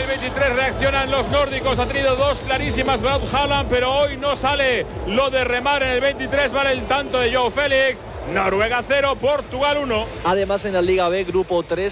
el 23 reaccionan los nórdicos. Ha tenido dos clarísimas Braut Haaland, pero hoy no sale lo de remar en el 23. Vale el tanto de Joao Félix. Noruega 0, Portugal 1. Además, en la Liga B, grupo 3,